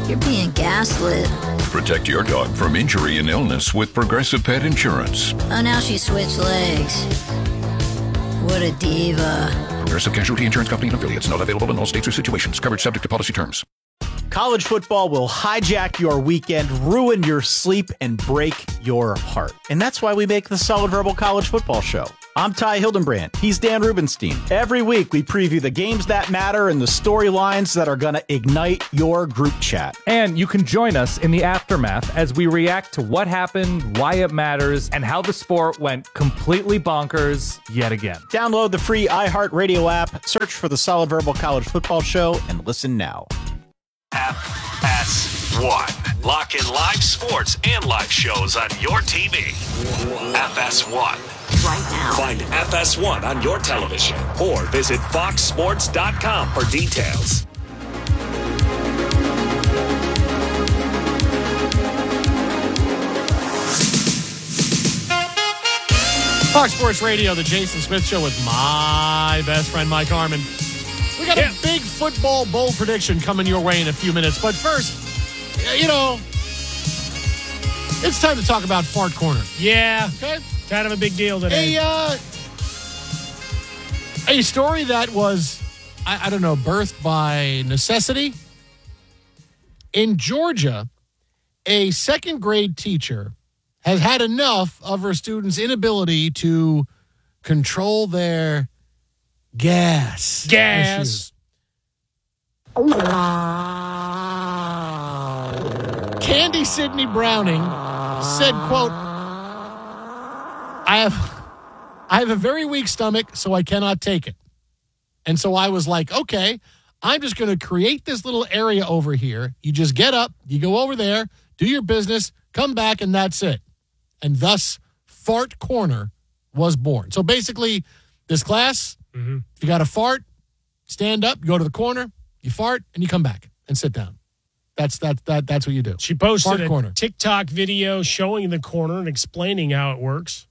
You're being gaslit. Protect your dog from injury and illness with Progressive Pet Insurance. Oh, now she switched legs. What a diva. Progressive Casualty Insurance Company and affiliates. Not available in all states or situations. Coverage subject to policy terms. College football will hijack your weekend, ruin your sleep, and break your heart. And that's why we make the Solid Verbal College Football Show. I'm Ty Hildenbrand. He's Dan Rubenstein. Every week, we preview the games that matter and the storylines that are going to ignite your group chat. And you can join us in the aftermath as we react to what happened, why it matters, and how the sport went completely bonkers yet again. Download the free iHeartRadio app, search for the Solid Verbal College Football Show, and listen now. FS1. Lock in live sports and live shows on your TV. FS1. Right now. Find FS1 on your television or visit foxsports.com for details. Fox Sports Radio, the Jason Smith Show with my best friend, Mike Harmon. We got a big football bowl prediction coming your way in a few minutes. But first, it's time to talk about Fart Corner. Yeah. Okay? Kind of a big deal today. A story that was, I don't know, birthed by necessity. In Georgia, a second grade teacher has had enough of her students' inability to control their gas issues. Candy Sidney Browning said, quote, I have a very weak stomach, so I cannot take it. And so I was like, okay, I'm just going to create this little area over here. You just get up, you go over there, do your business, come back, and that's it. And thus, Fart Corner was born. So basically, this class, if you got a fart, stand up, you go to the corner, you fart, and you come back and sit down. That's what you do. She posted Fart a Corner. TikTok video showing the corner and explaining how it works.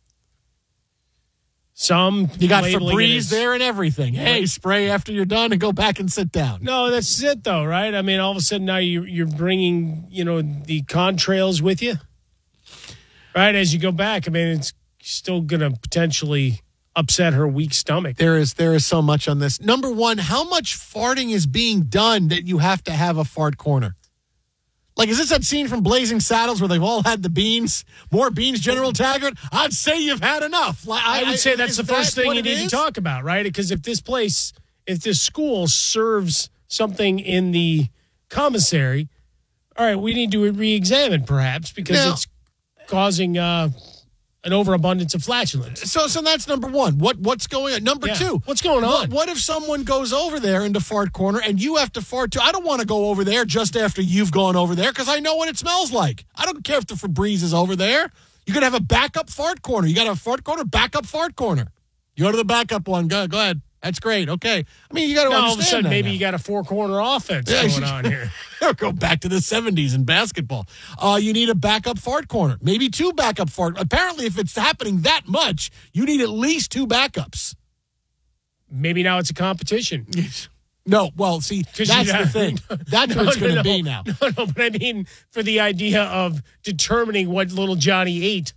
You got labeling it Febreze as- there and everything. Hey, spray after you're done and go back and sit down. No, that's it though, right? I mean, all of a sudden now you're bringing, the contrails with you, right? As you go back, I mean, it's still going to potentially upset her weak stomach. There is so much on this. Number one, how much farting is being done that you have to have a fart corner? Like, is this that scene from Blazing Saddles where they've all had the beans? More beans, General Taggart? I'd say you've had enough. I would say that's the first thing you need to talk about, right? Because if this school serves something in the commissary, all right, we need to re-examine perhaps because it's causing an overabundance of flatulence. So that's number one. What's going on? Number two. What's going on? What if someone goes over there into Fart Corner and you have to fart too? I don't want to go over there just after you've gone over there because I know what it smells like. I don't care if the Febreze is over there. You could have a backup fart corner. You got a fart corner, backup fart corner. You go to the backup one. Go ahead. That's great. Okay. I mean, you got to understand all of a sudden, maybe now. you got a four-corner offense going on here. Go back to the 70s in basketball. You need a backup fart corner. Maybe two backup fart. Apparently, if it's happening that much, you need at least two backups. Maybe now it's a competition. No, well, see, that's the thing. That's what it's going to be now. No, but I mean for the idea of determining what little Johnny ate.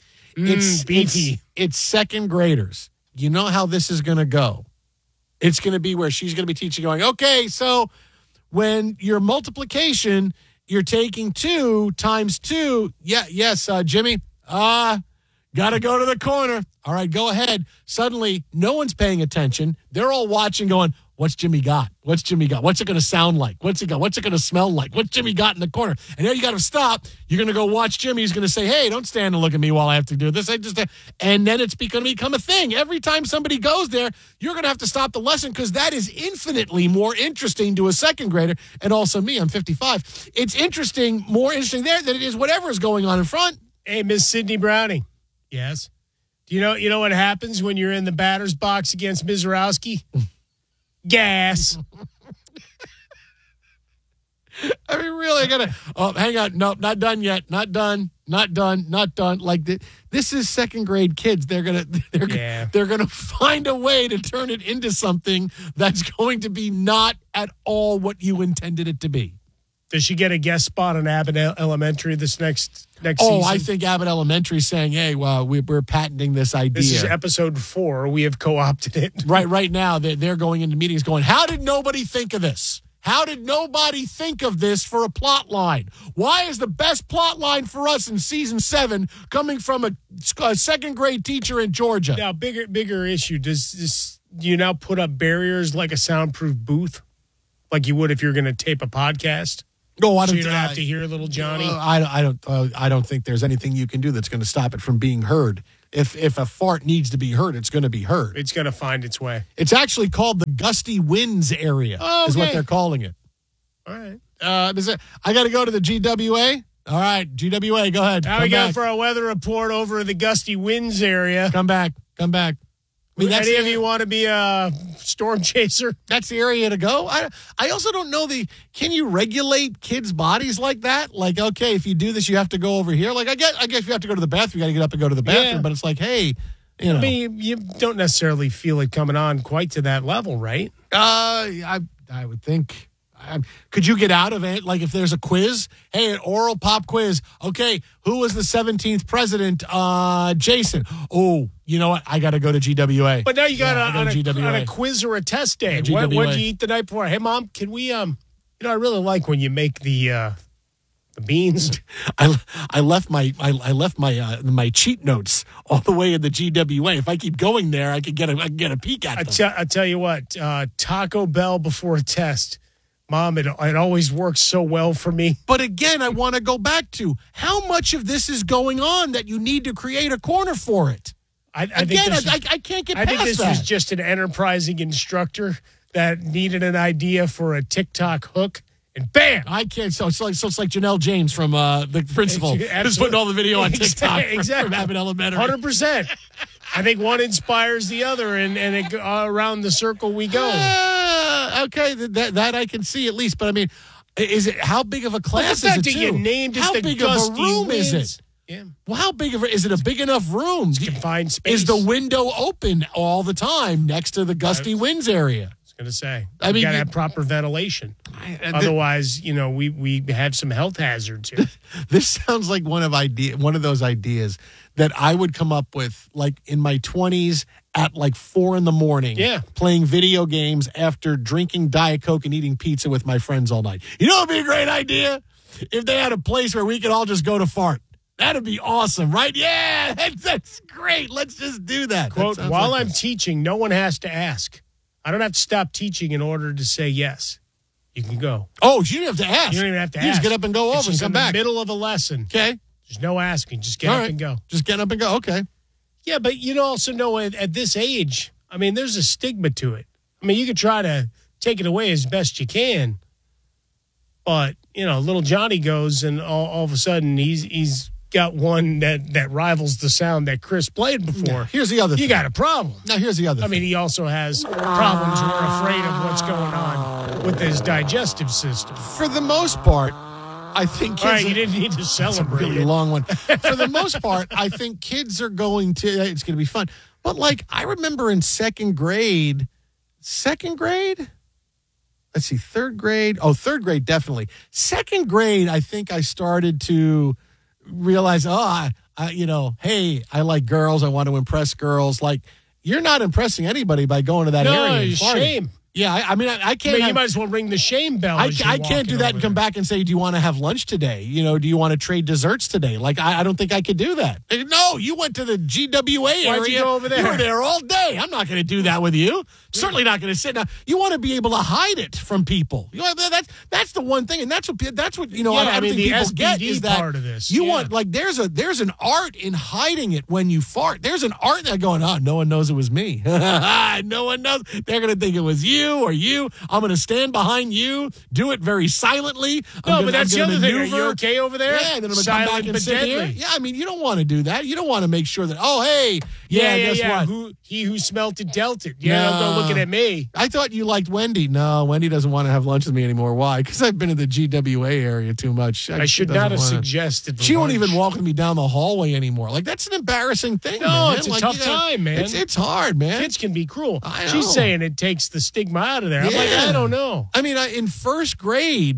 It's second graders. You know how this is going to go. It's going to be where she's going to be teaching, going, okay, so when your multiplication, you're taking 2 times 2. Yes, Jimmy. Got to go to the corner. All right, go ahead. Suddenly, no one's paying attention. They're all watching, going, what's Jimmy got? What's Jimmy got? What's it going to sound like? What's it got? What's it going to smell like? What's Jimmy got in the corner? And now you got to stop. You're going to go watch Jimmy. He's going to say, hey, don't stand and look at me while I have to do this. And then it's going to become a thing. Every time somebody goes there, you're going to have to stop the lesson because that is infinitely more interesting to a second grader. And also me, I'm 55. It's more interesting there than it is whatever is going on in front. Hey, Miss Sidney Browning. Yes. Do you know what happens when you're in the batter's box against Mizorowski? Gas. I mean, really, I gotta. Oh, hang on. No, not done yet. Not done. Like this is second grade kids. They're gonna find a way to turn it into something that's going to be not at all what you intended it to be. Does she get a guest spot on Abbott Elementary this next season? I think Abbott Elementary is saying, hey, well, we're patenting this idea. This is episode 4. We have co-opted it. Right now, they're going into meetings going, how did nobody think of this? How did nobody think of this for a plot line? Why is the best plot line for us in season 7 coming from a second grade teacher in Georgia? Now, bigger issue. Do you now put up barriers like a soundproof booth, like you would if you're going to tape a podcast? No, I don't. So you don't have to hear little Johnny. I don't think there's anything you can do that's going to stop it from being heard. If a fart needs to be heard, it's going to be heard. It's going to find its way. It's actually called the Gusty Winds area. Oh, okay. Is what they're calling it. All right. I got to go to the GWA. All right, GWA, go ahead. Now we go for a weather report over the Gusty Winds area. Come back. I mean, any of you want to be a storm chaser? That's the area to go. I also don't know can you regulate kids' bodies like that? Like, okay, if you do this, you have to go over here. Like, I guess you have to go to the bathroom. You got to get up and go to the bathroom. Yeah. But it's like, hey, you know. I mean, you don't necessarily feel it coming on quite to that level, right? I would think. Could you get out of it? Like, if there's a quiz, hey, an oral pop quiz. Okay, who was the 17th president? Jason. Oh, you know what? I got to go to GWA. But now you got on a quiz or a test day. What did you eat the night before? Hey, Mom, can we? I really like when you make the beans. I left my cheat notes all the way in the GWA. If I keep going there, I can get a peek at them. I tell you what, Taco Bell before a test. Mom, it always works so well for me. But again, I want to go back to how much of this is going on that you need to create a corner for it. I can't get past that. I think this was just an enterprising instructor that needed an idea for a TikTok hook, and bam! I can't. So it's like Janelle James from the principal who's putting all the video on TikTok from Abbott Elementary. 100%. I think one inspires the other, and it, around the circle we go. Okay, that I can see at least. But I mean, is it how big of a class is it? That you named it how the big Gusty of a room Winds. is it? Yeah. Well, how big is it? A big enough room? It's confined space. Is the window open all the time next to the Gusty Winds area? I was going to say. I mean, you got to have proper ventilation. Otherwise, we have some health hazards here. This sounds like one of those ideas that I would come up with, like in my 20s at like 4 a.m. Yeah. Playing video games after drinking Diet Coke and eating pizza with my friends all night. You know, it'd be a great idea if they had a place where we could all just go to fart. That'd be awesome, right? Yeah, that's great. Let's just do that. Quote, while I'm teaching, no one has to ask. I don't have to stop teaching in order to say yes. You can go. Oh, you don't have to ask. You don't even have to ask. You just get up and go over and come back. In the middle of a lesson. Okay. There's no asking. Just get up and go. Just get up and go. Okay. Yeah, but you also know at this age, I mean, there's a stigma to it. I mean, you could try to take it away as best you can, but, little Johnny goes and all of a sudden he's got one that rivals the sound that Chris played before. Here's the other thing. You got a problem. Now, here's the other thing. I mean, he also has problems. We're afraid of what's going on with his digestive system. For the most part, I think kids... All right, you didn't need to celebrate. It's a really long one. For the most part, I think kids are going to... It's going to be fun. But, I remember in second grade... Let's see, third grade. Oh, third grade, definitely. Second grade, I think I started to realize, hey, I like girls. I want to impress girls. Like, you're not impressing anybody by going to that area. No, shame. Yeah, I mean, I can't. You might as well ring the shame bell. I can't do that and come back and say, "Do you want to have lunch today? Do you want to trade desserts today?" Like, I don't think I could do that. No, you went to the GWA area. Why'd you go over there? You were there all day. I'm not going to do that with you. Certainly not going to sit down. You want to be able to hide it from people. That's the one thing, and that's what I think people get is that part of this. You want there's an art in hiding it when you fart. There's an art that going on. No one knows it was me. No one knows. They're going to think it was you. Or you, I'm going to stand behind you, do it very silently. But that's the other thing. Are you okay over there? Yeah, and then I'm going to come back and sit here. Yeah, I mean, you don't want to do that. You don't want to make sure that, guess what? He who smelt it dealt it. Yeah, don't go looking at me. I thought you liked Wendy. No, Wendy doesn't want to have lunch with me anymore. Why? Because I've been in the GWA area too much. I should not have suggested She won't even walk with me down the hallway anymore. Like, that's an embarrassing thing, man. No, it's a tough time, man. It's hard, man. Kids can be cruel. I know. She's saying it takes the stigma out of there. I'm like, I don't know. I mean, in first grade,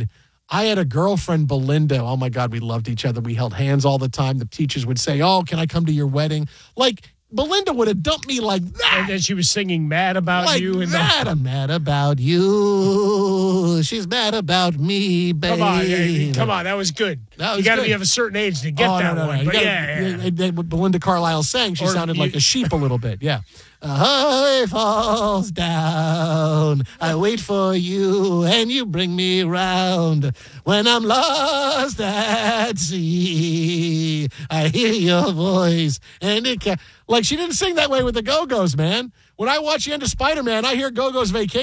I had a girlfriend, Belinda. Oh, my God, we loved each other. We held hands all the time. The teachers would say, oh, can I come to your wedding? Like, Belinda would have dumped me like that. And then she was singing Mad About like You. And that. I'm mad about you. She's mad about me, babe. Come on. That was good. That was you got to good. be of a certain age to get that one. But What Belinda Carlisle sang, she sounded like a sheep a little bit. Yeah. It falls down. I wait for you and you bring me round. When I'm lost at sea, I hear your voice. And like she didn't sing that way with the Go-Go's, man. When I watch the end of Spider-Man, I hear Go-Go's Vacation.